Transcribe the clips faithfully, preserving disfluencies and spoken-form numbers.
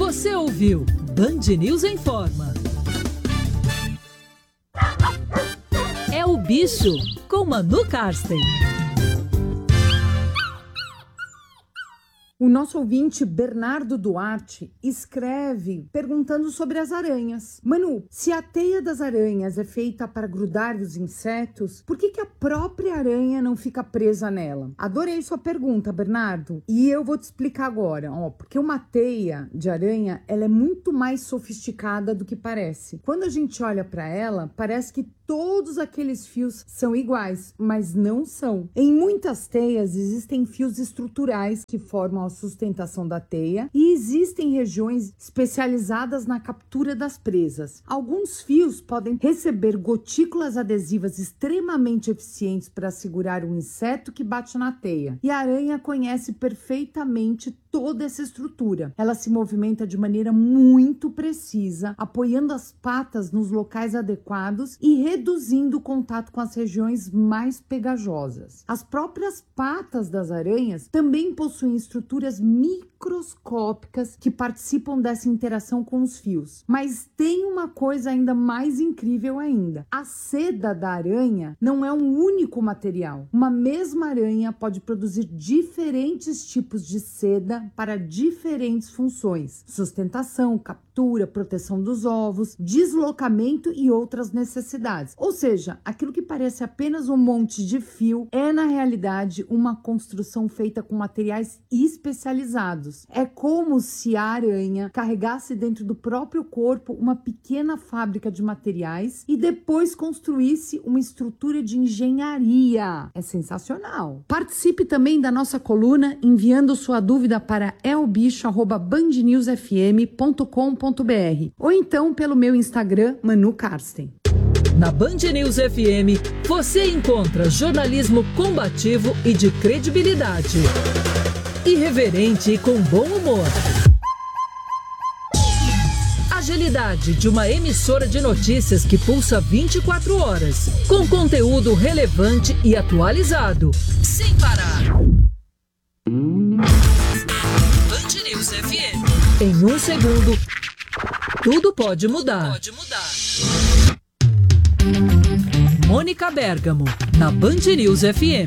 Você ouviu Band News Informa. É o Bicho, com Manu Karsten. O nosso ouvinte Bernardo Duarte escreve perguntando sobre as aranhas. Manu, se a teia das aranhas é feita para grudar os insetos, por que que a própria aranha não fica presa nela? Adorei sua pergunta, Bernardo. E eu vou te explicar agora. Ó, porque uma teia de aranha, ela é muito mais sofisticada do que parece. Quando a gente olha para ela, parece que todos aqueles fios são iguais, mas não são. Em muitas teias existem fios estruturais que formam a sustentação da teia e existem regiões especializadas na captura das presas. Alguns fios podem receber gotículas adesivas extremamente eficientes para segurar o inseto que bate na teia. E a aranha conhece perfeitamente toda essa estrutura. Ela se movimenta de maneira muito precisa, apoiando as patas nos locais adequados e reduzindo o contato com as regiões mais pegajosas. As próprias patas das aranhas também possuem estruturas microscópicas que participam dessa interação com os fios. Mas tem uma coisa ainda mais incrível ainda. A seda da aranha não é um único material. Uma mesma aranha pode produzir diferentes tipos de seda para diferentes funções: sustentação, captura, proteção dos ovos, deslocamento e outras necessidades. Ou seja, aquilo que parece apenas um monte de fio é, na realidade, uma construção feita com materiais especializados. É como se a aranha carregasse dentro do próprio corpo uma pequena fábrica de materiais e depois construísse uma estrutura de engenharia. É sensacional. Participe também da nossa coluna enviando sua dúvida para elbicho arroba bandnewsfm ponto com ponto br ou então pelo meu Instagram, Manu Karsten. Na Band News F M, você encontra jornalismo combativo e de credibilidade. Irreverente e com bom humor. Agilidade de uma emissora de notícias que pulsa vinte e quatro horas, com conteúdo relevante e atualizado, sem parar. Band News F M. Em um segundo, tudo pode mudar. Pode mudar. Mônica Bergamo, na Band News F M.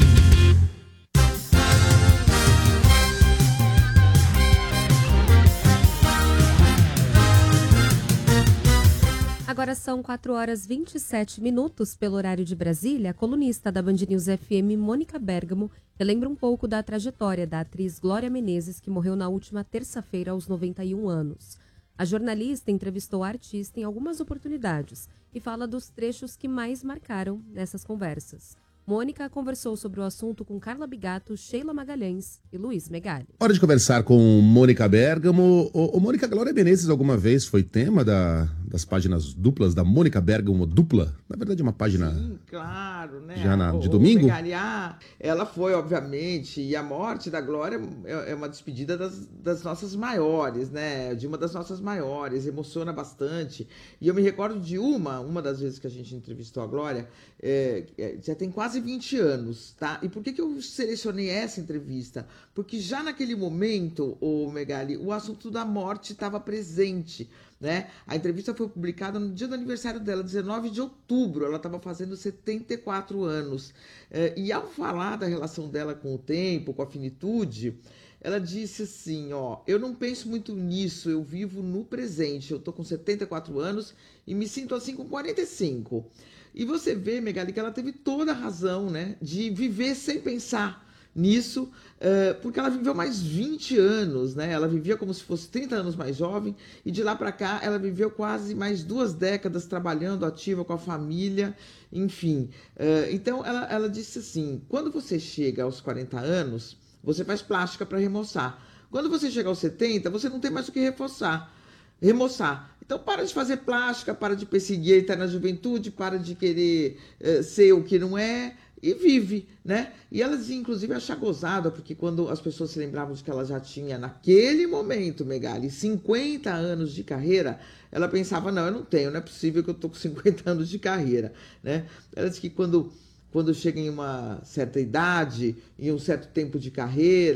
Agora são quatro horas e vinte e sete minutos pelo horário de Brasília. A colunista da Band News F M, Mônica Bergamo, relembra um pouco da trajetória da atriz Glória Menezes, que morreu na última terça-feira aos noventa e um anos. A jornalista entrevistou a artista em algumas oportunidades e fala dos trechos que mais marcaram nessas conversas. Mônica conversou sobre o assunto com Carla Bigato, Sheila Magalhães e Luiz Megali. Hora de conversar com Mônica Bergamo. Ô, ô, Mônica, Glória Menezes alguma vez foi tema da, das páginas duplas da Mônica Bergamo dupla? Na verdade, uma página... Sim, claro, né? Já na, de o, domingo? O Megali, ah, ela foi, obviamente, e a morte da Glória é, é uma despedida das, das nossas maiores, né? De uma das nossas maiores, emociona bastante. E eu me recordo de uma, uma das vezes que a gente entrevistou a Glória, é, é, já tem quase vinte anos, tá? E por que que eu selecionei essa entrevista? Porque já naquele momento, o Megali, o assunto da morte estava presente, né? A entrevista foi publicada no dia do aniversário dela, dezenove de outubro, ela estava fazendo setenta e quatro anos. É, e ao falar da relação dela com o tempo, com a finitude, ela disse assim, ó, eu não penso muito nisso, eu vivo no presente, eu tô com setenta e quatro anos e me sinto assim com quarenta e cinco. E você vê, Megali, que ela teve toda a razão, né, de viver sem pensar nisso, uh, porque ela viveu mais vinte anos, né, ela vivia como se fosse trinta anos mais jovem, e de lá para cá ela viveu quase mais duas décadas trabalhando ativa com a família, enfim. Uh, então ela, ela disse assim, quando você chega aos quarenta anos, você faz plástica para remoçar. Quando você chega aos setenta, você não tem mais o que reforçar. Remoçar. Então para de fazer plástica, para de perseguir a eterna juventude, para de querer uh, ser o que não é e vive, né? E ela dizia, inclusive, achar gozada, porque quando as pessoas se lembravam de que ela já tinha, naquele momento, Megali, cinquenta anos de carreira, ela pensava, não, eu não tenho, não é possível que eu tô com cinquenta anos de carreira, né? Ela disse que quando, quando chega em uma certa idade, em um certo tempo de carreira,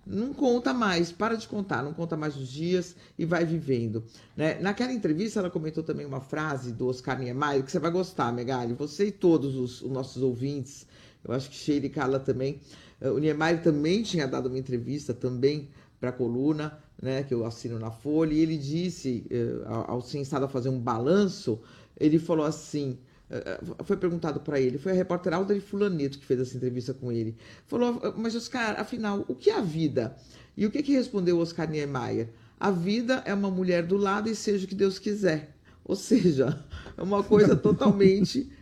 não conta mais, para de contar, não conta mais os dias e vai vivendo, né? Naquela entrevista ela comentou também uma frase do Oscar Niemeyer, que você vai gostar, Megali, você e todos os, os nossos ouvintes, eu acho que Sheila e Carla também. O Niemeyer também tinha dado uma entrevista também para a coluna, né, que eu assino na Folha, e ele disse, ao ser instado a fazer um balanço, ele falou assim, foi perguntado para ele, foi a repórter Alda Fulaneto que fez essa entrevista com ele, falou, mas Oscar, afinal, o que é a vida? E o que, que respondeu o Oscar Niemeyer? A vida é uma mulher do lado e seja o que Deus quiser. Ou seja, é uma coisa totalmente...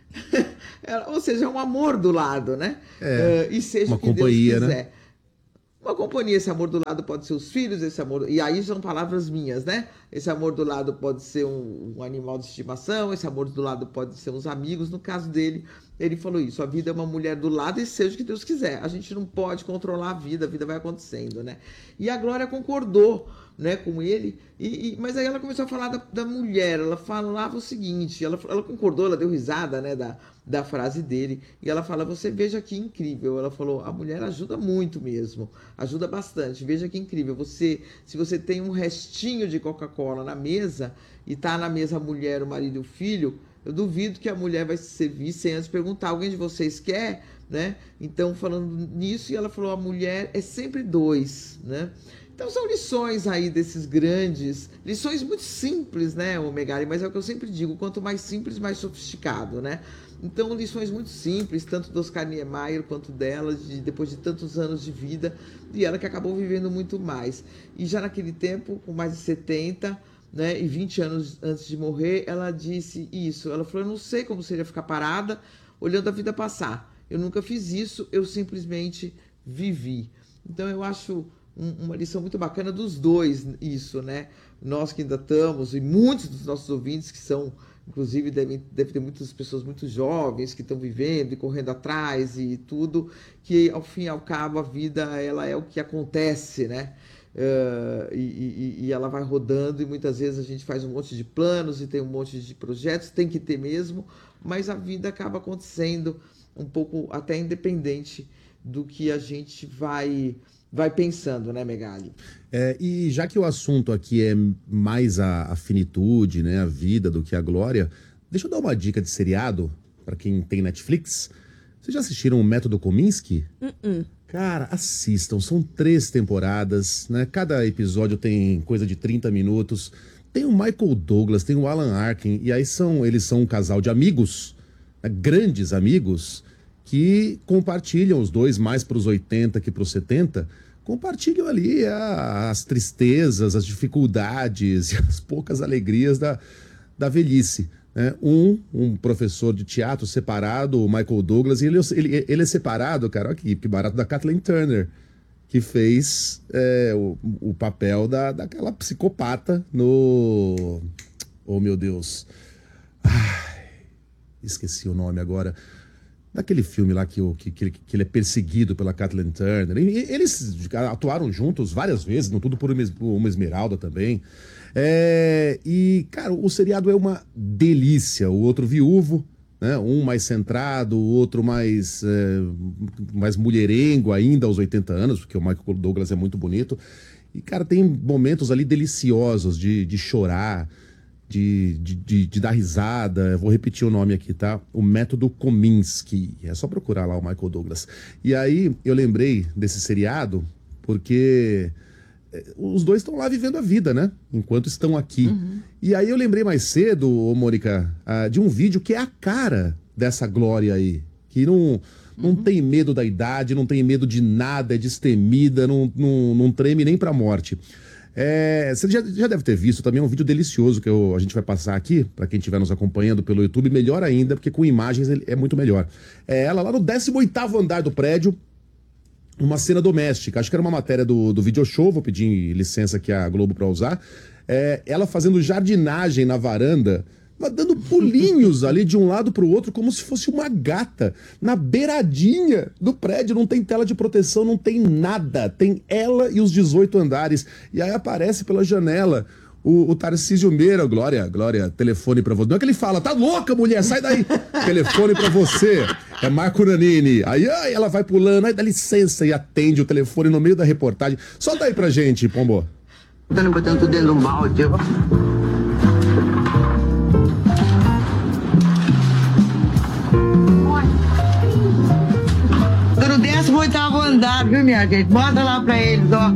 Ou seja, é um amor do lado, né? É, uh, e seja uma o que companhia, Deus quiser. Né? Uma companhia, esse amor do lado pode ser os filhos, esse amor... E aí são palavras minhas, né? Esse amor do lado pode ser um, um animal de estimação, esse amor do lado pode ser uns amigos. No caso dele, ele falou isso, a vida é uma mulher do lado e seja o que Deus quiser. A gente não pode controlar a vida, a vida vai acontecendo, né? E a Glória concordou, né, com ele, e, e, mas aí ela começou a falar da, da mulher, ela falava o seguinte, ela, ela concordou, ela deu risada, né, da, da frase dele, e ela fala, você veja que incrível, ela falou, a mulher ajuda muito mesmo, ajuda bastante, veja que incrível, você, se você tem um restinho de Coca-Cola na mesa, e tá na mesa a mulher, o marido e o filho, eu duvido que a mulher vai se servir sem antes perguntar, alguém de vocês quer, né, então falando nisso, e ela falou, a mulher é sempre dois, né. Então são lições aí desses grandes, lições muito simples, né, o Megali, mas é o que eu sempre digo, quanto mais simples, mais sofisticado, né? Então lições muito simples, tanto do Oscar Niemeyer quanto dela, de, depois de tantos anos de vida, e ela que acabou vivendo muito mais. E já naquele tempo, com mais de setenta, né, e vinte anos antes de morrer, ela disse isso, ela falou, eu não sei como seria ficar parada, olhando a vida passar. Eu nunca fiz isso, eu simplesmente vivi. Então eu acho... uma lição muito bacana dos dois, isso, né? Nós que ainda estamos, e muitos dos nossos ouvintes que são, inclusive, devem, deve ter muitas pessoas muito jovens que estão vivendo e correndo atrás e tudo, que ao fim e ao cabo a vida, ela é o que acontece, né? Uh, e, e, e ela vai rodando e muitas vezes a gente faz um monte de planos e tem um monte de projetos, tem que ter mesmo, mas a vida acaba acontecendo um pouco até independente do que a gente vai... vai pensando, né, Megali? É, e já que o assunto aqui é mais a, a finitude, né, a vida do que a glória, deixa eu dar uma dica de seriado para quem tem Netflix. Vocês já assistiram o Método Kominsky? Uh-uh. Cara, assistam. São três temporadas, né? Cada episódio tem coisa de trinta minutos. Tem o Michael Douglas, tem o Alan Arkin, e aí são, eles são um casal de amigos, né, grandes amigos, que compartilham, os dois mais para os oitenta que para os setenta, compartilham ali a, as tristezas, as dificuldades e as poucas alegrias da, da velhice. Né? Um, um professor de teatro separado, o Michael Douglas, e ele, ele, ele é separado, cara, aqui, que barato, da Kathleen Turner, que fez é, o, o papel da, daquela psicopata no... Oh, meu Deus. Ai, esqueci o nome agora. Daquele filme lá que, que, que, que ele é perseguido pela Kathleen Turner. Eles atuaram juntos várias vezes, no Tudo por uma Esmeralda também. É, e, cara, o seriado é uma delícia. O outro viúvo, né? Um mais centrado, o outro mais, é, mais mulherengo ainda aos oitenta anos, porque o Michael Douglas é muito bonito. E, cara, tem momentos ali deliciosos de, de chorar, De, de, de, de dar risada. Eu vou repetir o nome aqui, tá? O Método Kominsky. É só procurar lá o Michael Douglas. E aí eu lembrei desse seriado porque os dois estão lá vivendo a vida, né? Enquanto estão aqui. Uhum. E aí eu lembrei mais cedo, ô Mônica, de um vídeo que é a cara dessa Glória aí. Que não, não uhum. tem medo da idade, não tem medo de nada, é destemida, não, não, não treme nem pra morte. É, você já, já deve ter visto também um vídeo delicioso que eu, a gente vai passar aqui, para quem estiver nos acompanhando pelo YouTube, melhor ainda, porque com imagens é muito melhor. É ela lá no décimo oitavo andar do prédio, uma cena doméstica. Acho que era uma matéria do, do Video Show, vou pedir licença aqui à Globo para usar. É, ela fazendo jardinagem na varanda, mas dando pulinhos ali de um lado para o outro, como se fosse uma gata, na beiradinha do prédio. Não tem tela de proteção, não tem nada. Tem ela e os dezoito andares. E aí aparece pela janela O, o Tarcísio Meira, Glória, Glória, telefone pra você. Não é que ele fala, tá louca, mulher, sai daí. Telefone pra você. É Marco Nanini. Aí, aí ela vai pulando, aí dá licença e atende o telefone no meio da reportagem. Solta aí pra gente, Pombo. Tô botando tudo dentro de um balde. Tô no décimo oitavo andar, viu, minha gente? Bota lá pra eles, ó.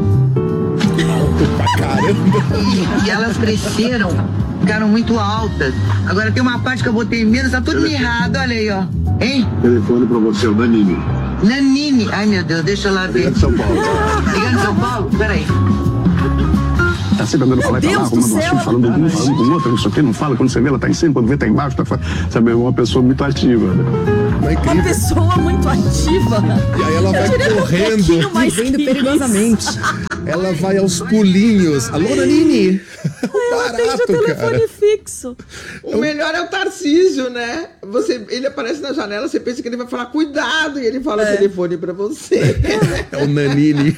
Caramba. E, e elas cresceram, ficaram muito altas. Agora tem uma parte que eu botei menos, tá tudo mirrado, olha aí, ó. Hein? Telefone pra você, o Nanini. Nanini. Ai, meu Deus, deixa eu lá ver. Ligando de São Paulo. Ligando de São Paulo? Peraí. Tá sempre andando pra lá e pra lá, arrumando um assunto, falando um, falando com o outro, não sei o que, não fala. Quando você vê, ela tá em cima, quando vê, tá embaixo, tá... Sabe, é uma pessoa muito ativa, né? É uma pessoa muito ativa. E aí ela vai correndo. Um vivendo perigosamente. Ela vai aos pulinhos. Alô, Nanini? Ela atende o telefone cara. fixo. O melhor é o Tarcísio, né? Você, ele aparece na janela, você pensa que ele vai falar cuidado, e ele fala é. o telefone pra você. É o Nanini.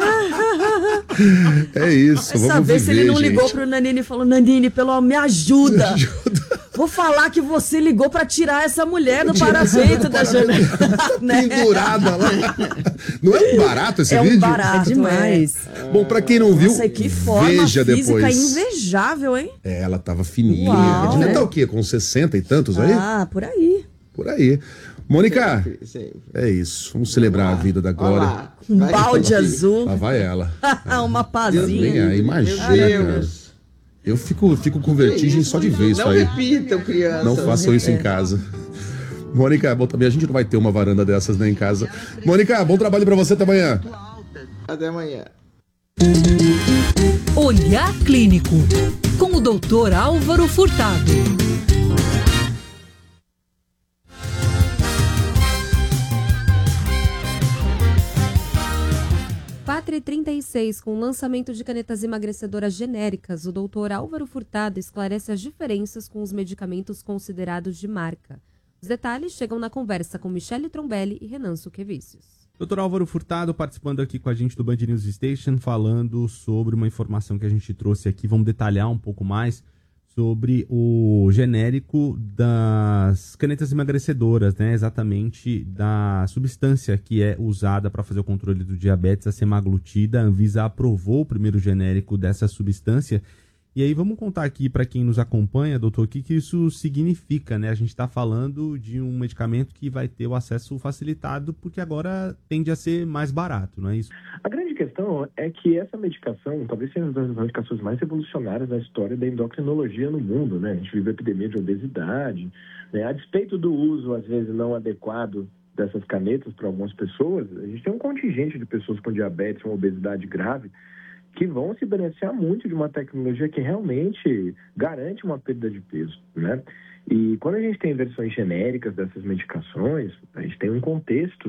É isso, vai vamos saber viver, se ele não gente. ligou pro Nanini e falou, Nanini, pelo amor, me ajuda. Me ajuda. Vou falar que você ligou pra tirar essa mulher do parapeito da janela. Tá pendurada lá. Não é um barato esse é vídeo? É um barato demais. É. Bom, pra quem não viu, Nossa, que forma veja física depois. invejável, hein? É, ela tava fininha. Uau, devia né? estar o quê? Com sessenta e tantos aí? Ah, por aí. Por aí. Mônica, sempre, sempre. É isso. Vamos celebrar Vamos a vida da Glória. Um balde azul. Lá vai ela. Uma pazinha. Aí, imagina, cara. Eu fico, fico com vertigem só de ver isso não aí. Não repitam, criança. Não façam isso em casa. Mônica, bom também. A gente não vai ter uma varanda dessas nem em casa. Mônica, bom trabalho pra você até amanhã. Até amanhã. Olhar Clínico, com o doutor Álvaro Furtado. quatro e trinta e seis, com o lançamento de canetas emagrecedoras genéricas, o doutor Álvaro Furtado esclarece as diferenças com os medicamentos considerados de marca. Os detalhes chegam na conversa com Michele Trombelli e Renan Suquevicius. doutor Álvaro Furtado participando aqui com a gente do Band News Station, falando sobre uma informação que a gente trouxe aqui. Vamos detalhar um pouco mais sobre o genérico das canetas emagrecedoras, né? Exatamente da substância que é usada para fazer o controle do diabetes, a semaglutida. A Anvisa aprovou o primeiro genérico dessa substância. E aí vamos contar aqui para quem nos acompanha, doutor, o que, que isso significa, né? A gente está falando de um medicamento que vai ter o acesso facilitado porque agora tende a ser mais barato, não é isso? A grande questão é que essa medicação talvez seja uma das medicações mais revolucionárias da história da endocrinologia no mundo, né? A gente vive a epidemia de obesidade, né? A despeito do uso, às vezes, não adequado dessas canetas para algumas pessoas, a gente tem um contingente de pessoas com diabetes, uma obesidade grave, que vão se beneficiar muito de uma tecnologia que realmente garante uma perda de peso, né? E quando a gente tem versões genéricas dessas medicações, a gente tem um contexto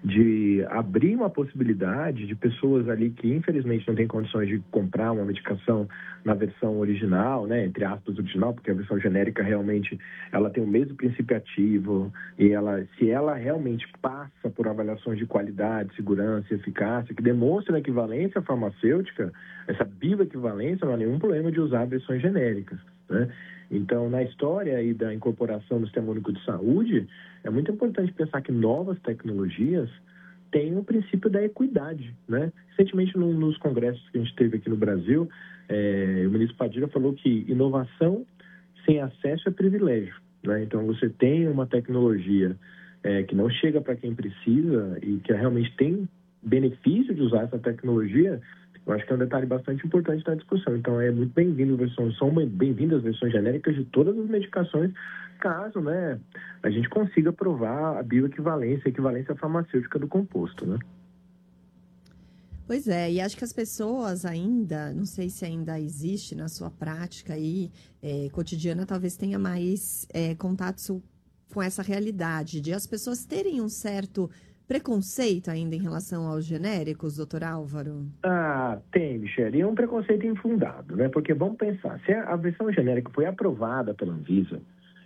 de abrir uma possibilidade de pessoas ali que infelizmente não têm condições de comprar uma medicação na versão original, né, entre aspas original, porque a versão genérica realmente ela tem o mesmo princípio ativo e ela, se ela realmente passa por avaliações de qualidade, segurança e eficácia que demonstram a equivalência farmacêutica, essa bioequivalência, não há nenhum problema de usar versões genéricas, né? Então, na história aí da incorporação do Sistema Único de Saúde, é muito importante pensar que novas tecnologias têm o princípio da equidade, né? Recentemente, no, nos congressos que a gente teve aqui no Brasil, é, o ministro Padilha falou que inovação sem acesso é privilégio, né? Então, você tem uma tecnologia é, que não chega para quem precisa e que realmente tem benefício de usar essa tecnologia. Eu acho que é um detalhe bastante importante da discussão. Então, é muito bem-vindo versões, são bem-vindas as versões genéricas de todas as medicações, caso, né, a gente consiga provar a bioequivalência, a equivalência farmacêutica do composto, né? Pois é, e acho que as pessoas ainda, não sei se ainda existe na sua prática aí, é, cotidiana, talvez tenha mais é, contato com essa realidade, de as pessoas terem um certo preconceito ainda em relação aos genéricos, doutor Álvaro? Ah, tem, Michele. E é um preconceito infundado, né? Porque vamos pensar, se a versão genérica foi aprovada pela Anvisa,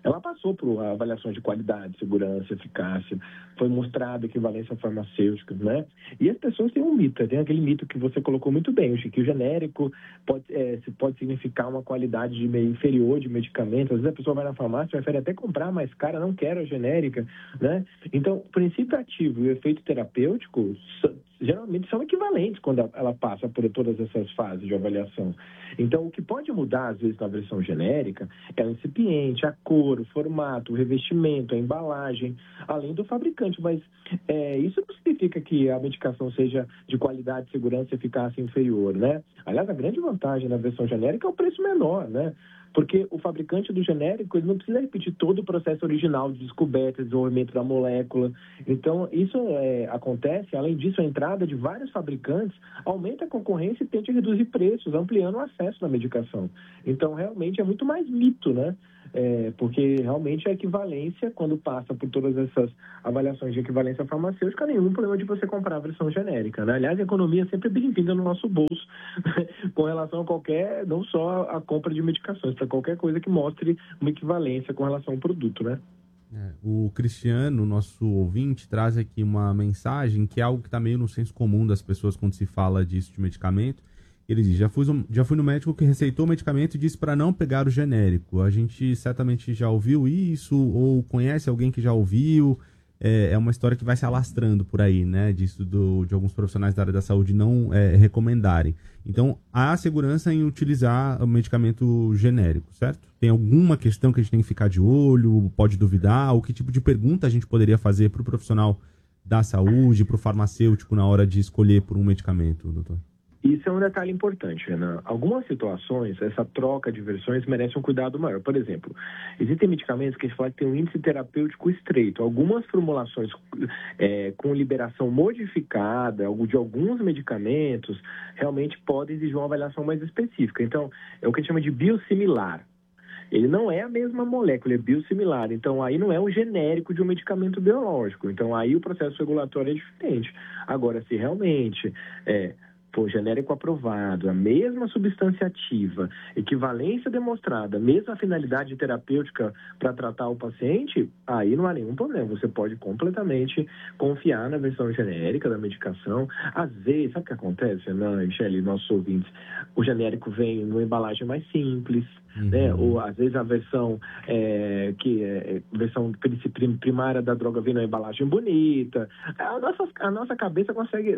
ela passou por avaliações de qualidade, segurança, eficácia, foi mostrada equivalência farmacêutica, né? E as pessoas têm um mito, tem aquele mito que você colocou muito bem, que o genérico pode, é, pode significar uma qualidade de meio inferior de medicamento. Às vezes a pessoa vai na farmácia, prefere até comprar mais cara, não quer a genérica, né? Então, o princípio ativo e o efeito terapêutico geralmente são equivalentes quando ela passa por todas essas fases de avaliação. Então, o que pode mudar, às vezes, na versão genérica é o recipiente, a cor, o formato, o revestimento, a embalagem, além do fabricante. Mas é, isso não significa que a medicação seja de qualidade, segurança e eficácia inferior, né? Aliás, a grande vantagem na versão genérica é o preço menor, né? Porque o fabricante do genérico ele não precisa repetir todo o processo original de descoberta, desenvolvimento da molécula. Então, isso é, acontece. Além disso, a entrada de vários fabricantes aumenta a concorrência e tende a reduzir preços, ampliando o acesso na medicação. Então, realmente, é muito mais mito, né? É, porque realmente a equivalência, quando passa por todas essas avaliações de equivalência farmacêutica, nenhum problema de você comprar a versão genérica, né? Aliás, a economia é sempre bem-vinda no nosso bolso com relação a qualquer, não só a compra de medicações, para qualquer coisa que mostre uma equivalência com relação ao produto, né? É, o Cristiano, nosso ouvinte, traz aqui uma mensagem que é algo que está meio no senso comum das pessoas quando se fala disso de medicamento. Ele diz, já fui, já fui no médico que receitou o medicamento e disse para não pegar o genérico. A gente certamente já ouviu isso ou conhece alguém que já ouviu. É, é uma história que vai se alastrando por aí, né? Disso do, de alguns profissionais da área da saúde não é, recomendarem. Então, há segurança em utilizar o medicamento genérico, certo? Tem alguma questão que a gente tem que ficar de olho, pode duvidar? Ou que tipo de pergunta a gente poderia fazer para o profissional da saúde, para o farmacêutico na hora de escolher por um medicamento, doutor? Isso é um detalhe importante, Renan. Algumas situações, essa troca de versões merece um cuidado maior. Por exemplo, existem medicamentos que a gente fala que tem um índice terapêutico estreito. Algumas formulações é, com liberação modificada de alguns medicamentos realmente podem exigir uma avaliação mais específica. Então, é o que a gente chama de biosimilar. Ele não é a mesma molécula, é biosimilar. Então, aí não é um genérico de um medicamento biológico. Então, aí o processo regulatório é diferente. Agora, se realmente é... for genérico aprovado, a mesma substância ativa, equivalência demonstrada, mesma finalidade terapêutica para tratar o paciente, aí não há nenhum problema. Você pode completamente confiar na versão genérica da medicação. Às vezes, sabe o que acontece, Ana, Michele, nossos ouvintes? O genérico vem numa embalagem mais simples, uhum. né? Ou às vezes a versão, é, que é, versão primária da droga vem numa embalagem bonita. A nossa, a nossa cabeça consegue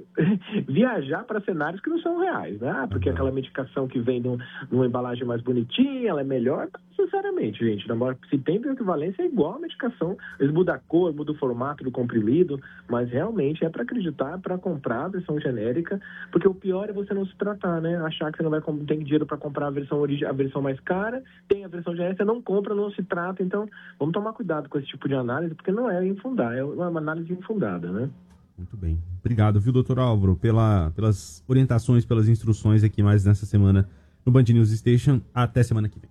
viajar para cenários que não são reais, né? Porque uhum. aquela medicação que vem num, numa embalagem mais bonitinha, ela é melhor. Sinceramente, gente, se tem bioequivalência é igual a medicação. Eles mudam a cor, mudam o formato do comprimido, mas realmente é para acreditar, para comprar a versão genérica, porque o pior é você não se tratar, né? Achar que você não vai ter dinheiro para comprar a versão, a versão mais cara, tem a versão genérica, você não compra, não se trata. Então, vamos tomar cuidado com esse tipo de análise, porque não é infundada, é uma análise infundada, né? Muito bem. Obrigado, viu, doutor Álvaro, pela, pelas orientações, pelas instruções aqui mais nessa semana no Band News Station. Até semana que vem.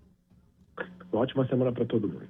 Ótima semana para todo mundo.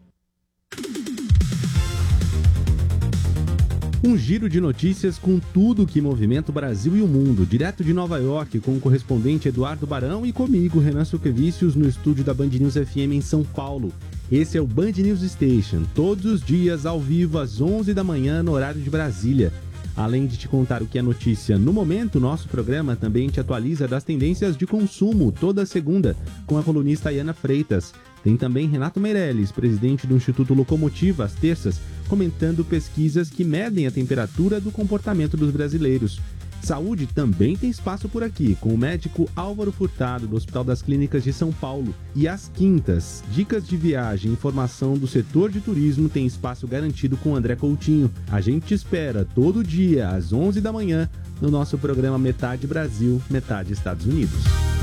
Um giro de notícias com tudo que movimenta o Brasil e o mundo, direto de Nova York, com o correspondente Eduardo Barão e comigo, Renan Suquevicius, no estúdio da Band News F M em São Paulo. Esse é o Band News Station, todos os dias ao vivo às onze da manhã no horário de Brasília. Além de te contar o que é notícia no momento, nosso programa também te atualiza das tendências de consumo toda segunda, com a colunista Ayana Freitas. Tem também Renato Meirelles, presidente do Instituto Locomotiva, às terças, comentando pesquisas que medem a temperatura do comportamento dos brasileiros. Saúde também tem espaço por aqui, com o médico Álvaro Furtado, do Hospital das Clínicas de São Paulo. E às quintas, dicas de viagem e informação do setor de turismo tem espaço garantido com André Coutinho. A gente te espera todo dia, às onze da manhã, no nosso programa Metade Brasil, Metade Estados Unidos.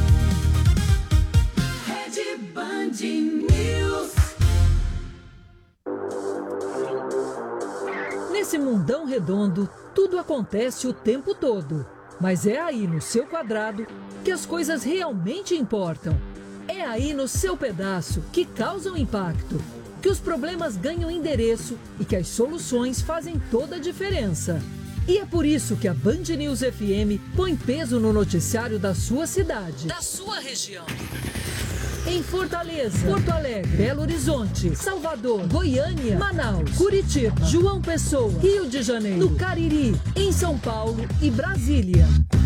Rede Band News. Nesse mundão redondo, tudo acontece o tempo todo. Mas é aí no seu quadrado que as coisas realmente importam. É aí no seu pedaço que causam impacto, que os problemas ganham endereço e que as soluções fazem toda a diferença. E é por isso que a Band News F M põe peso no noticiário da sua cidade, da sua região. Em Fortaleza, Porto Alegre, Belo Horizonte, Salvador, Goiânia, Manaus, Curitiba, João Pessoa, Rio de Janeiro, no Cariri, em São Paulo e Brasília.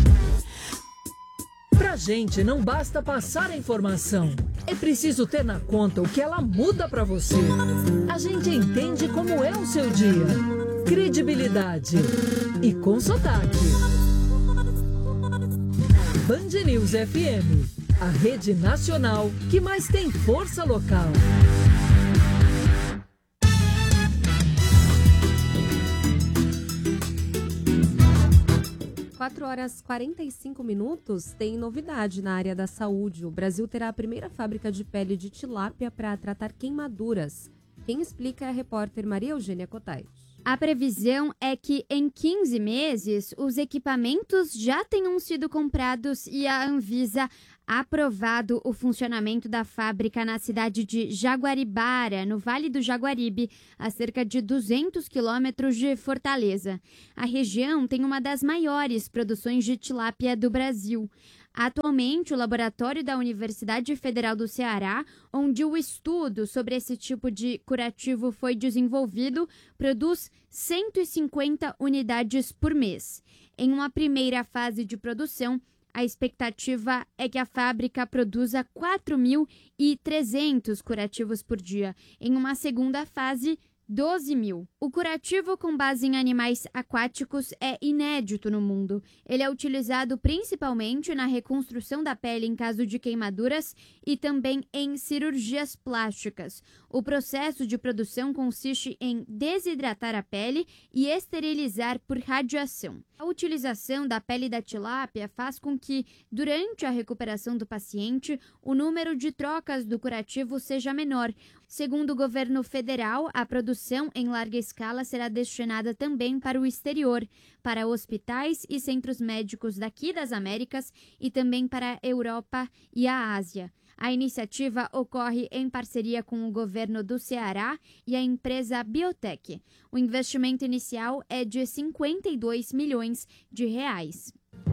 Pra gente não basta passar a informação, é preciso ter na conta o que ela muda pra você. A gente entende como é o seu dia. Credibilidade e com sotaque. Band News F M, a rede nacional que mais tem força local. quatro horas e quarenta e cinco minutos, tem novidade na área da saúde. O Brasil terá a primeira fábrica de pele de tilápia para tratar queimaduras. Quem explica é a repórter Maria Eugênia Cotais. A previsão é que em quinze meses os equipamentos já tenham sido comprados e a Anvisa aprovado o funcionamento da fábrica na cidade de Jaguaribara, no Vale do Jaguaribe, a cerca de duzentos quilômetros de Fortaleza. A região tem uma das maiores produções de tilápia do Brasil. Atualmente, o laboratório da Universidade Federal do Ceará, onde o estudo sobre esse tipo de curativo foi desenvolvido, produz cento e cinquenta unidades por mês. Em uma primeira fase de produção, a expectativa é que a fábrica produza quatro mil e trezentos curativos por dia. Em uma segunda fase, doze mil. O curativo com base em animais aquáticos é inédito no mundo. Ele é utilizado principalmente na reconstrução da pele em caso de queimaduras e também em cirurgias plásticas. O processo de produção consiste em desidratar a pele e esterilizar por radiação. A utilização da pele da tilápia faz com que, durante a recuperação do paciente, o número de trocas do curativo seja menor. Segundo o governo federal, a produção em larga escala será destinada também para o exterior, para hospitais e centros médicos daqui das Américas e também para a Europa e a Ásia. A iniciativa ocorre em parceria com o governo do Ceará e a empresa Biotech. O investimento inicial é de cinquenta e dois milhões de reais.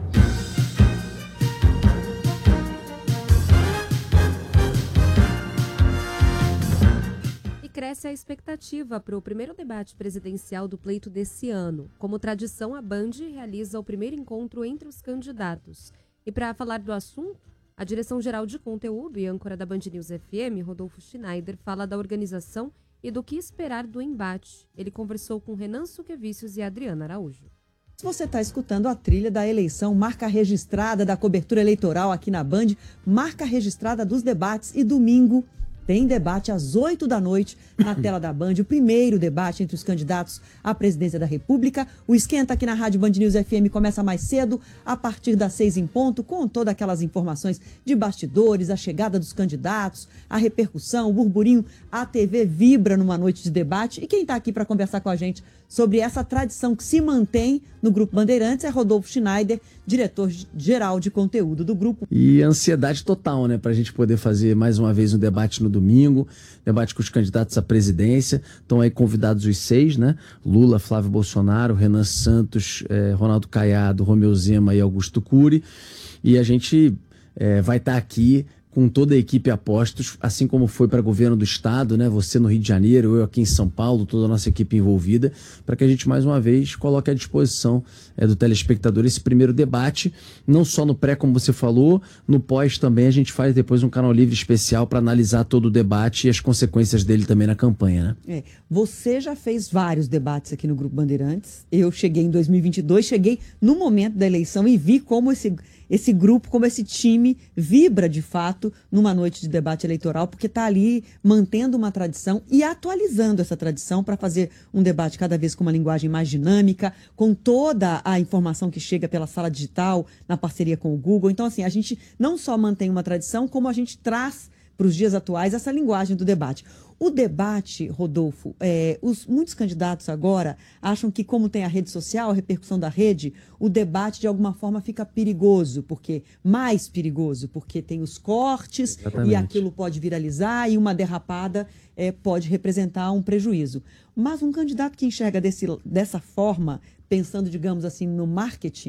Cresce a expectativa para o primeiro debate presidencial do pleito desse ano. Como tradição, a Band realiza o primeiro encontro entre os candidatos. E para falar do assunto, a direção-geral de conteúdo e âncora da Band News F M, Rodolfo Schneider, fala da organização e do que esperar do embate. Ele conversou com Renan Suquevicius e Adriana Araújo. Você está escutando a trilha da eleição, marca registrada da cobertura eleitoral aqui na Band, marca registrada dos debates e domingo tem debate às oito da noite na tela da Band, o primeiro debate entre os candidatos à presidência da República. O esquenta aqui na Rádio Band News F M começa mais cedo, a partir das seis em ponto, com todas aquelas informações de bastidores, a chegada dos candidatos, a repercussão, o burburinho. A T V vibra numa noite de debate. E quem está aqui para conversar com a gente sobre essa tradição que se mantém no Grupo Bandeirantes é Rodolfo Schneider, diretor-geral de conteúdo do grupo. E ansiedade total, né, para a gente poder fazer mais uma vez um debate no domingo, debate com os candidatos à presidência. Estão aí convidados os seis, né? Lula, Flávio Bolsonaro, Renan Santos, eh, Ronaldo Caiado, Romeu Zema e Augusto Cury. E a gente eh, vai estar tá aqui com toda a equipe a postos, assim como foi para governo do estado, né? Você no Rio de Janeiro, eu aqui em São Paulo, toda a nossa equipe envolvida, para que a gente mais uma vez coloque à disposição é, do telespectador esse primeiro debate, não só no pré, como você falou, no pós também a gente faz depois um canal livre especial para analisar todo o debate e as consequências dele também na campanha, né? É, você já fez vários debates aqui no Grupo Bandeirantes. Eu cheguei em dois mil e vinte e dois, cheguei no momento da eleição e vi como esse esse grupo, como esse time vibra de fato numa noite de debate eleitoral, porque está ali mantendo uma tradição e atualizando essa tradição para fazer um debate cada vez com uma linguagem mais dinâmica, com toda a informação que chega pela sala digital, na parceria com o Google. Então, assim, a gente não só mantém uma tradição, como a gente traz para os dias atuais essa linguagem do debate. O debate, Rodolfo, é, os, muitos candidatos agora acham que, como tem a rede social, a repercussão da rede, o debate de alguma forma fica perigoso, porque mais perigoso, porque tem os cortes. Exatamente. E aquilo pode viralizar e uma derrapada é, pode representar um prejuízo. Mas um candidato que enxerga desse, dessa forma, pensando, digamos assim, no marketing,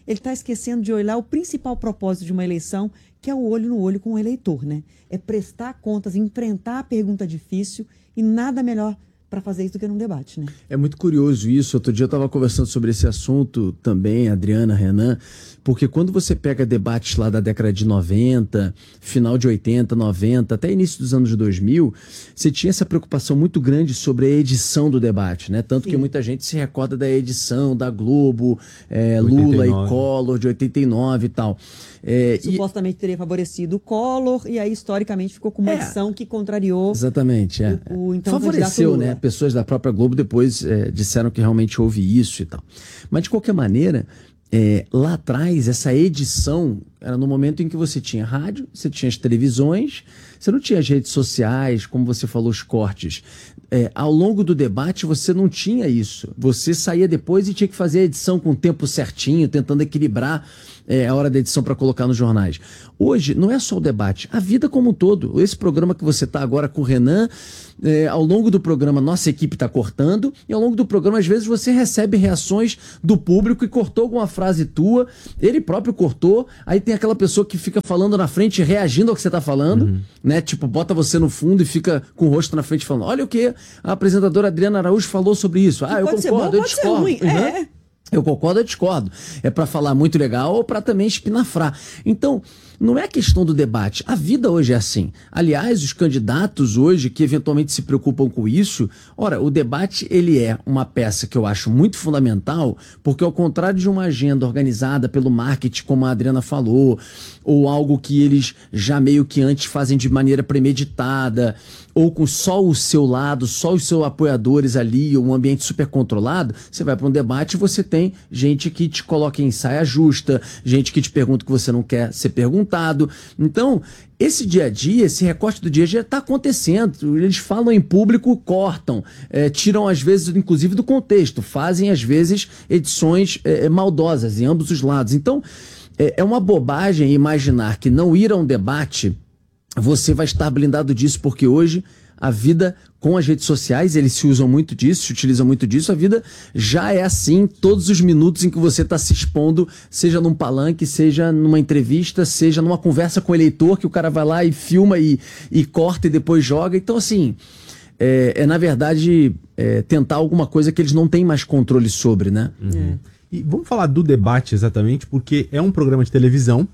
ele está esquecendo de olhar o principal propósito de uma eleição, que é o olho no olho com o eleitor, né? É prestar contas, enfrentar a pergunta difícil, e nada melhor para fazer isso do que num debate, né? É muito curioso isso. Outro dia eu estava conversando sobre esse assunto também, Adriana, Renan, porque quando você pega debates lá da década de noventa, final de oitenta, noventa, até início dos anos dois mil, você tinha essa preocupação muito grande sobre a edição do debate, né? Tanto Sim. que muita gente se recorda da edição da Globo, é, Lula e Collor, de oitenta e nove e tal. É, Supostamente e... teria favorecido o Collor, e aí historicamente ficou com uma é. edição que contrariou. Exatamente, é. o, o então favoreceu, né? Pessoas da própria Globo depois é, disseram que realmente houve isso e tal. Mas de qualquer maneira, é, lá atrás, essa edição era no momento em que você tinha rádio, você tinha as televisões, você não tinha as redes sociais, como você falou, os cortes. É, ao longo do debate você não tinha isso. Você saía depois e tinha que fazer a edição com o tempo certinho, tentando equilibrar é, a hora da edição para colocar nos jornais. Hoje não é só o debate, a vida como um todo. Esse programa que você está agora com o Renan, é, ao longo do programa nossa equipe está cortando, e ao longo do programa às vezes você recebe reações do público e cortou alguma frase tua, ele próprio cortou, aí tem aquela pessoa que fica falando na frente, reagindo ao que você está falando, uhum. né? Tipo, bota você no fundo e fica com o rosto na frente falando, olha o que a apresentadora Adriana Araújo falou sobre isso. Ah, eu concordo, eu discordo. Uhum. É. Eu concordo, eu discordo. É para falar muito legal ou para também espinafrar. Então, não é questão do debate. A vida hoje é assim. Aliás, os candidatos hoje que eventualmente se preocupam com isso, ora, o debate ele é uma peça que eu acho muito fundamental, porque ao contrário de uma agenda organizada pelo marketing, como a Adriana falou, ou algo que eles já meio que antes fazem de maneira premeditada, ou com só o seu lado, só os seus apoiadores ali, um ambiente super controlado, você vai para um debate e você tem gente que te coloca em saia justa, gente que te pergunta o que você não quer ser perguntado. Então, esse dia a dia, esse recorte do dia a dia está acontecendo. Eles falam em público, cortam, é, tiram às vezes, inclusive, do contexto, fazem às vezes edições é, maldosas em ambos os lados. Então, é, é uma bobagem imaginar que não ir a um debate você vai estar blindado disso, porque hoje a vida com as redes sociais, eles se usam muito disso, se utilizam muito disso, a vida já é assim todos os minutos em que você está se expondo, seja num palanque, seja numa entrevista, seja numa conversa com o eleitor, que o cara vai lá e filma e, e corta e depois joga. Então, assim, é, é na verdade é, tentar alguma coisa que eles não têm mais controle sobre, né? Uhum. É. E vamos falar do debate exatamente, porque é um programa de televisão,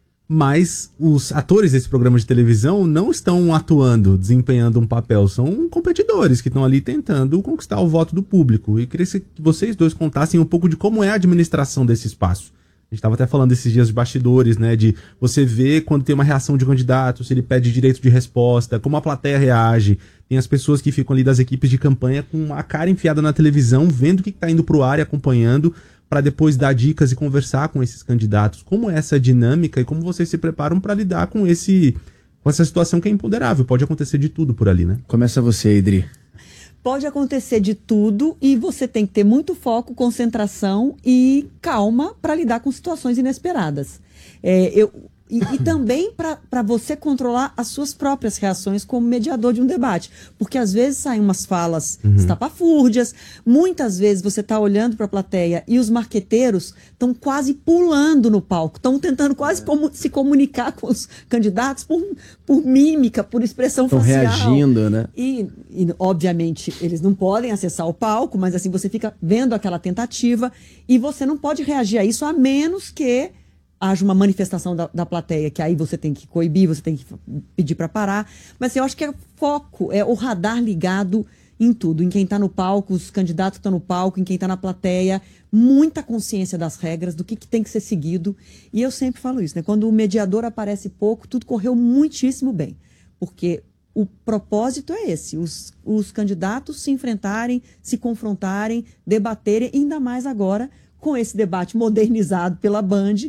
mas os atores desse programa de televisão não estão atuando, desempenhando um papel. São competidores que estão ali tentando conquistar o voto do público. E queria que vocês dois contassem um pouco de como é a administração desse espaço. A gente estava até falando esses dias de bastidores, né? De você ver quando tem uma reação de um candidato, se ele pede direito de resposta, como a plateia reage. Tem as pessoas que ficam ali das equipes de campanha com a cara enfiada na televisão, vendo o que está indo para o ar e acompanhando, para depois dar dicas e conversar com esses candidatos. Como é essa dinâmica e como vocês se preparam para lidar com, esse, com essa situação que é imponderável? Pode acontecer de tudo por ali, né? Começa você, Idri. Pode acontecer de tudo e você tem que ter muito foco, concentração e calma para lidar com situações inesperadas. É, eu... E, e também para você controlar as suas próprias reações como mediador de um debate. Porque às vezes saem umas falas uhum. estapafúrdias, muitas vezes você está olhando para a plateia e os marqueteiros estão quase pulando no palco, estão tentando quase como, se comunicar com os candidatos por, por mímica, por expressão tão facial. Estão reagindo, né? E, e, obviamente, eles não podem acessar o palco, mas assim, você fica vendo aquela tentativa e você não pode reagir a isso a menos que haja uma manifestação da, da plateia, que aí você tem que coibir, você tem que pedir para parar. Mas assim, eu acho que é foco, é o radar ligado em tudo, em quem está no palco, os candidatos que estão no palco, em quem está na plateia, muita consciência das regras, do que, que tem que ser seguido. E eu sempre falo isso, né? Quando o mediador aparece pouco, tudo correu muitíssimo bem, porque o propósito é esse, os, os candidatos se enfrentarem, se confrontarem, debaterem, ainda mais agora com esse debate modernizado pela Band,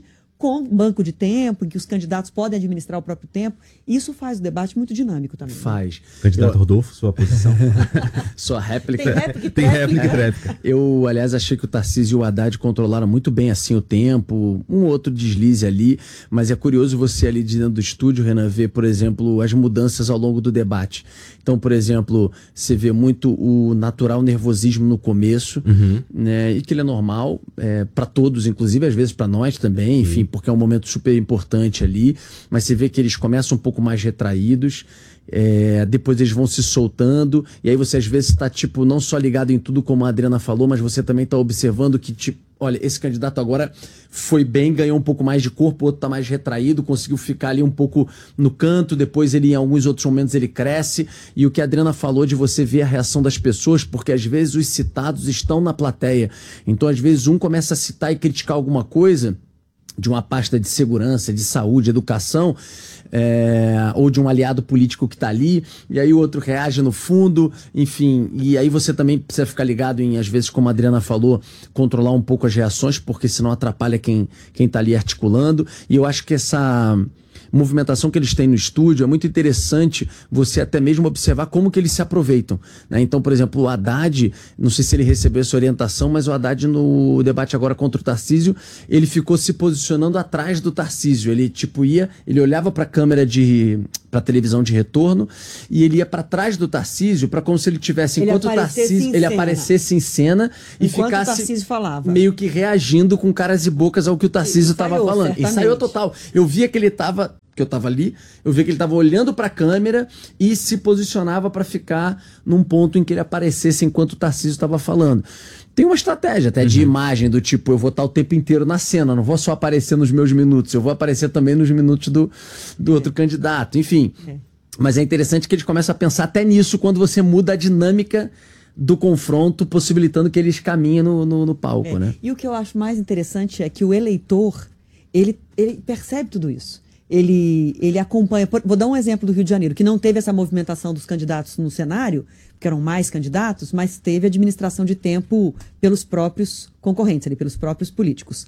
com banco de tempo, em que os candidatos podem administrar o próprio tempo. Isso faz o debate muito dinâmico também. Faz. Candidato Eu- Rodolfo, sua posição. Sua réplica. Tem réplica e Tem réplica e tréplica. tréplica. Eu, aliás, achei que o Tarcísio e o Haddad controlaram muito bem assim o tempo, um outro deslize ali, mas é curioso você ali de dentro do estúdio, Renan, ver, por exemplo, as mudanças ao longo do debate. Então, por exemplo, você vê muito o natural nervosismo no começo, Uhum. né, e que ele é normal é, para todos, inclusive às vezes para nós também, enfim, porque é um momento super importante ali, mas você vê que eles começam um pouco mais retraídos. É, depois eles vão se soltando, e aí você às vezes está tipo, não só ligado em tudo como a Adriana falou, mas você também está observando que, tipo, olha, esse candidato agora foi bem, ganhou um pouco mais de corpo, o outro está mais retraído, conseguiu ficar ali um pouco no canto, depois ele em alguns outros momentos ele cresce, e o que a Adriana falou de você ver a reação das pessoas, porque às vezes os citados estão na plateia, então às vezes um começa a citar e criticar alguma coisa de uma pasta de segurança, de saúde, educação, é, ou de um aliado político que está ali, e aí o outro reage no fundo, enfim, e aí você também precisa ficar ligado em, às vezes, como a Adriana falou, controlar um pouco as reações, porque senão atrapalha quem, quem tá ali articulando, e eu acho que essa movimentação que eles têm no estúdio é muito interessante você até mesmo observar como que eles se aproveitam, né? Então, por exemplo, o Haddad, não sei se ele recebeu essa orientação, mas o Haddad no debate agora contra o Tarcísio, ele ficou se posicionando atrás do Tarcísio, ele tipo ia, ele olhava para a câmera de para televisão de retorno e ele ia para trás do Tarcísio para como se ele tivesse Ele enquanto o aparecesse Tarcísio em ele cena. aparecesse em cena e Enquanto o ficasse Tarcísio falava. meio que reagindo com caras e bocas ao que o Tarcísio estava ensaiou, falando. certamente. Ensaiou total. Eu via que ele estava, que eu estava ali, eu via que ele estava olhando para a câmera e se posicionava para ficar num ponto em que ele aparecesse enquanto o Tarcísio estava falando. Tem uma estratégia até de imagem do tipo, eu vou estar o tempo inteiro na cena, não vou só aparecer nos meus minutos, eu vou aparecer também nos minutos do, do outro candidato, enfim. Mas é interessante que eles começam a pensar até nisso quando você muda a dinâmica do confronto, possibilitando que eles caminhem no, no, no palco, É. né? E o que eu acho mais interessante é que o eleitor, ele, ele percebe tudo isso. Ele, ele acompanha. por- Vou dar um exemplo do Rio de Janeiro, que não teve essa movimentação dos candidatos no cenário, porque eram mais candidatos, mas teve administração de tempo pelos próprios concorrentes, ali, pelos próprios políticos.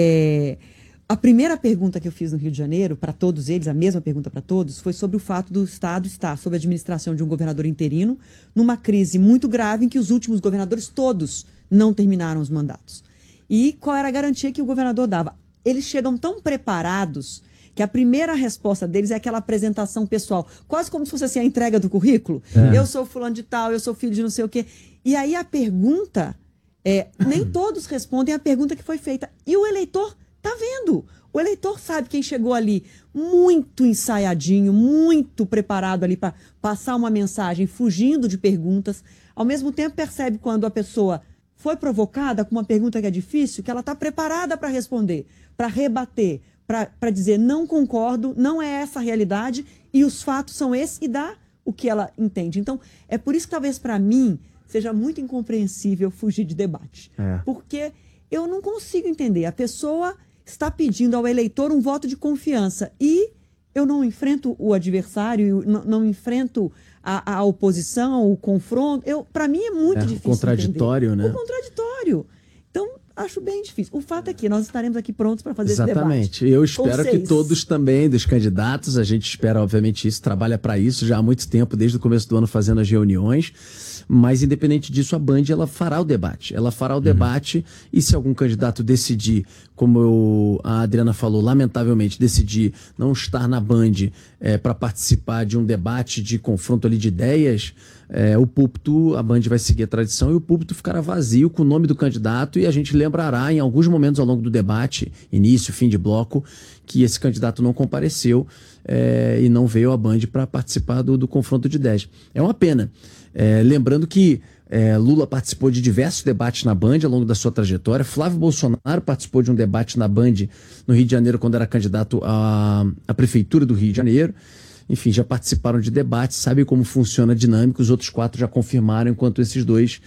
É, a primeira pergunta que eu fiz no Rio de Janeiro, para todos eles, a mesma pergunta para todos, foi sobre o fato do Estado estar sob a administração de um governador interino, numa crise muito grave em que os últimos governadores todos não terminaram os mandatos. E qual era a garantia que o governador dava? Eles chegam tão preparados que a primeira resposta deles é aquela apresentação pessoal, quase como se fosse assim a entrega do currículo. É. Eu sou fulano de tal, eu sou filho de não sei o quê. E aí a pergunta, é, nem todos respondem a pergunta que foi feita. E o eleitor tá vendo. O eleitor sabe quem chegou ali muito ensaiadinho, muito preparado ali para passar uma mensagem, fugindo de perguntas. Ao mesmo tempo percebe quando a pessoa foi provocada com uma pergunta que é difícil, que ela está preparada para responder, para rebater, para dizer não concordo, não é essa a realidade e os fatos são esses e dá o que ela entende. Então, é por isso que talvez para mim seja muito incompreensível fugir de debate. É. Porque eu não consigo entender. A pessoa está pedindo ao eleitor um voto de confiança e eu não enfrento o adversário, não, não enfrento a, a oposição, o confronto. Para mim é muito É, o difícil contraditório, entender. né? O contraditório. Então, acho bem difícil. O fato é que nós estaremos aqui prontos para fazer esse debate. Exatamente. Eu espero Com que vocês. todos também, dos candidatos, a gente espera, obviamente, isso, trabalha para isso já há muito tempo, desde o começo do ano, fazendo as reuniões. Mas, independente disso, a Band ela fará o debate. Ela fará o debate e se algum candidato decidir, como eu, a Adriana falou, lamentavelmente, decidir não estar na Band é, para participar de um debate de confronto ali de ideias, é, o púlpito, a Band vai seguir a tradição e o púlpito ficará vazio com o nome do candidato e a gente lembrará em alguns momentos ao longo do debate, início, fim de bloco, que esse candidato não compareceu é, e não veio à Band para participar do, do confronto de ideias. É uma pena. É, lembrando que é, Lula participou de diversos debates na Band ao longo da sua trajetória. Flávio Bolsonaro participou de um debate na Band no Rio de Janeiro quando era candidato à, à Prefeitura do Rio de Janeiro. Enfim, já participaram de debates, sabem como funciona a dinâmica. Os outros quatro já confirmaram, enquanto esses dois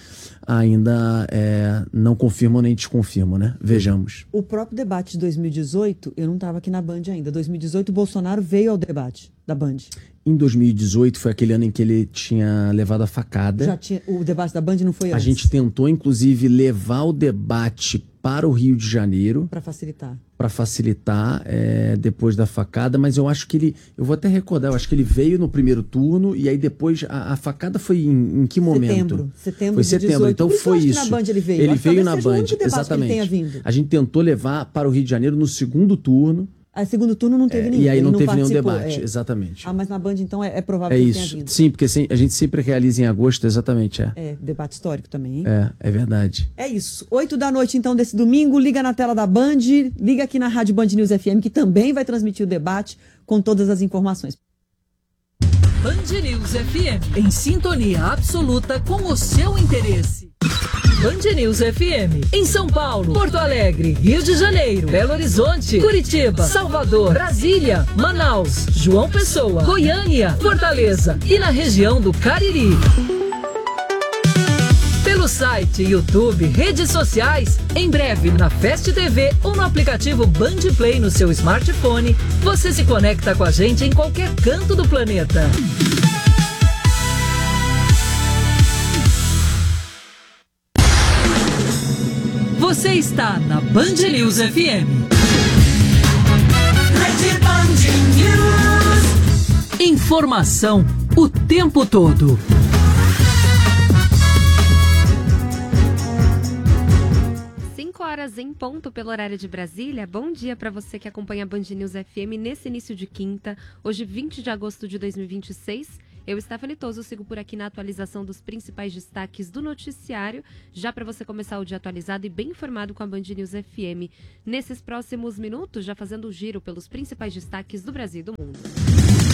ainda é, não confirmam nem desconfirmam, né? Vejamos. O próprio debate de dois mil e dezoito, eu não estava aqui na Band ainda. dois mil e dezoito, o Bolsonaro veio ao debate da Band. Em dois mil e dezoito foi aquele ano em que ele tinha levado a facada. Já tinha, o debate da Band não foi A antes. gente tentou, inclusive, levar o debate para o Rio de Janeiro. Para facilitar. Para facilitar é, depois da facada, mas eu acho que ele, eu vou até recordar, eu acho que ele veio no primeiro turno e aí depois a, a facada foi em, em que momento? Setembro. Setembro foi de setembro, dezoito. então Por isso foi eu acho que isso. na Band ele veio. Ele Acho que veio talvez na seja o Band, único debate que ele exatamente. tenha vindo. A gente tentou levar para o Rio de Janeiro no segundo turno. A segundo turno não teve É, nenhum. e aí ele não teve nenhum participou, debate, é. exatamente. Ah, mas na Band, então, é, é provável É que isso. tenha vindo. Sim, porque sim, a gente sempre realiza em agosto, exatamente, é. É, debate histórico também, hein? É, é verdade. É isso. Oito da noite, então, desse domingo. Liga na tela da Band, liga aqui na Rádio Band News F M, que também vai transmitir o debate com todas as informações. Band News F M, em sintonia absoluta com o seu interesse. Band News F M, em São Paulo, Porto Alegre, Rio de Janeiro, Belo Horizonte, Curitiba, Salvador, Brasília, Manaus, João Pessoa, Goiânia, Fortaleza e na região do Cariri. Pelo site, YouTube, redes sociais, em breve na Fast T V ou no aplicativo Band Play no seu smartphone, você se conecta com a gente em qualquer canto do planeta. Você está na Band News F M. Informação o tempo todo. cinco horas em ponto pelo horário de Brasília. Bom dia para você que acompanha a Band News F M nesse início de quinta, hoje vinte de agosto de dois mil e vinte e seis. Eu, Stephanie Toso, sigo por aqui na atualização dos principais destaques do noticiário, já para você começar o dia atualizado e bem informado com a Band News F M. Nesses próximos minutos, já fazendo o giro pelos principais destaques do Brasil e do mundo.